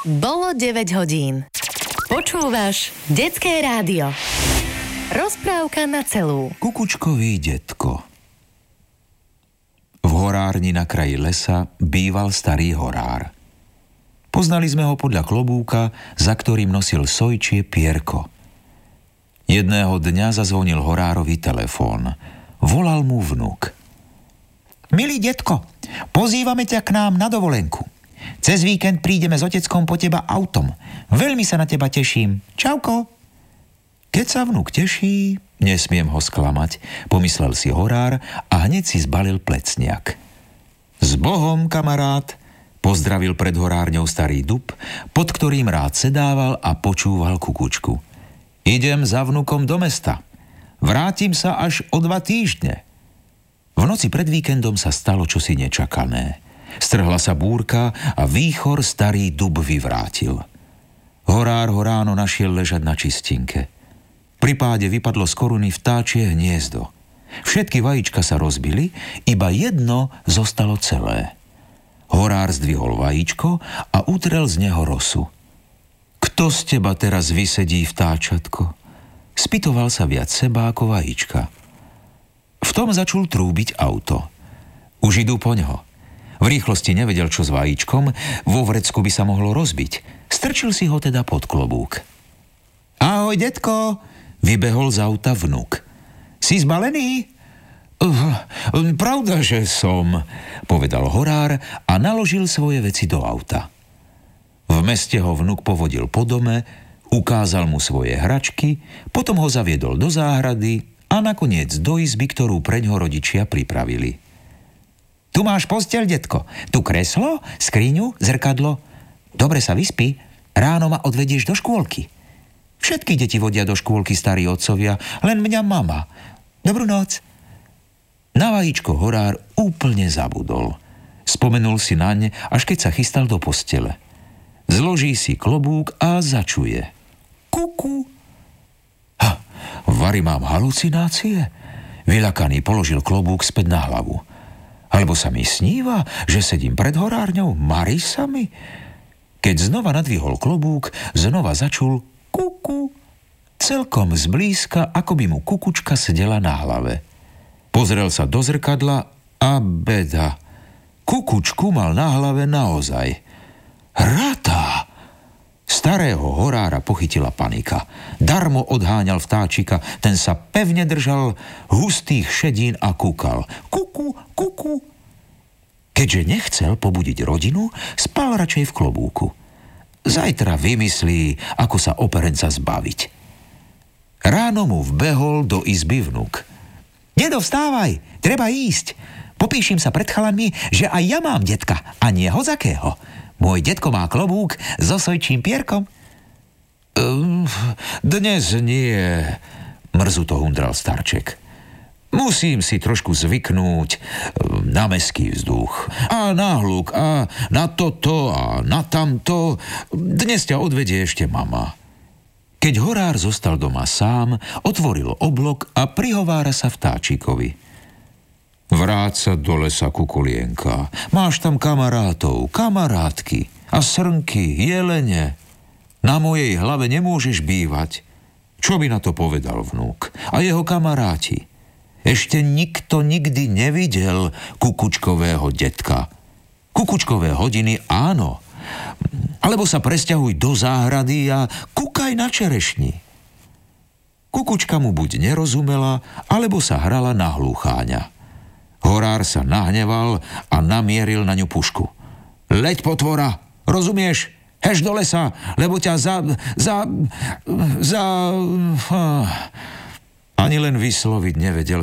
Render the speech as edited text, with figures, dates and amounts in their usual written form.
Bolo 9 hodín. Počúvaš Detské rádio. Rozprávka na celú. Kukučkový detko. V horárni na kraji lesa býval starý horár. Poznali sme ho podľa klobúka, za ktorým nosil sojčie pierko. Jedného dňa zazvonil horárovi telefón. Volal mu vnuk. Milý detko, pozývame ťa k nám na dovolenku. Cez víkend prídeme s oteckom po teba autom. Veľmi sa na teba teším. Čauko. Keď sa vnuk teší, nesmiem ho sklamať, pomyslel si horár a hneď si zbalil plecniak. S Bohom, kamarát, pozdravil pred horárňou starý dub, pod ktorým rád sedával a počúval kukučku. Idem za vnukom do mesta. Vrátim sa až o 2 týždne. V noci pred víkendom sa stalo čosi nečakané. Strhla sa búrka a výchor starý dub vyvrátil. Horár ho ráno našiel ležať na čistinke. Pri páde vypadlo z koruny vtáčie hniezdo. Všetky vajíčka sa rozbili, iba jedno zostalo celé. Horár zdvihol vajíčko a utrel z neho rosu. Kto z teba teraz vysedí, vtáčatko? Spytoval sa viac seba ako vajíčka. V tom začul trúbiť auto. Už idú po ňo. V rýchlosti nevedel, čo s vajíčkom, vo vrecku by sa mohlo rozbiť. Strčil si ho teda pod klobúk. Ahoj, detko, vybehol z auta vnuk. Si zbalený? Pravda, že som, povedal horár a naložil svoje veci do auta. V meste ho vnuk povodil po dome, ukázal mu svoje hračky, potom ho zaviedol do záhrady a nakoniec do izby, ktorú preňho rodičia pripravili. Tu máš posteľ, detko. Tu kreslo, skriňu, zrkadlo. Dobre sa vyspí. Ráno ma odvedieš do škôlky. Všetky deti vodia do škôlky starí otcovia, len mňa mama. Dobrú noc. Na vajíčko horár úplne zabudol. Spomenul si naň, až keď sa chystal do postele. Zloží si klobúk a začuje. Kuku. Vari mám halucinácie? Vyľakaný položil klobúk späť na hlavu. Alebo sa mi sníva, že sedím pred horárňou, marí sa mi? Keď znova nadvihol klobúk, znova začul kuku. Celkom zblízka, ako by mu kukučka sedela na hlave. Pozrel sa do zrkadla a beda. Kukučku mal na hlave naozaj. Ratá! Starého horára pochytila panika. Darmo odháňal vtáčika, ten sa pevne držal hustých šedín a kúkal. Kuku, kuku. Keďže nechcel pobudiť rodinu, spal radšej v klobúku. Zajtra vymyslí, ako sa operenca zbaviť. Ráno mu vbehol do izby vnuk. Dedo, vstávaj, treba ísť. Popíšim sa pred chalanmi, že aj ja mám detka a nie hozakého. Môj detko má klobúk so sojčím pierkom? Dnes nie, mrzuto hundral starček. Musím si trošku zvyknúť na mestský vzduch. A na hluk, a na toto, a na tamto. Dnes ťa odvedie ešte mama. Keď horár zostal doma sám, otvoril oblok a prihovára sa vtáčikovi. Vráť sa do lesa, kukulienka. Máš tam kamarátov, kamarátky a srnky, jelene. Na mojej hlave nemôžeš bývať. Čo by na to povedal vnuk? A jeho kamaráti? Ešte nikto nikdy nevidel kukučkového detka. Kukučkové hodiny áno. Alebo sa presťahuj do záhrady a kúkaj na čerešni. Kukučka mu buď nerozumela, alebo sa hrala na hlucháňa. Horár sa nahneval a namieril na ňu pušku. Leď, potvora, rozumieš? Hež do lesa, lebo ťa Ani len vysloviť nevedel,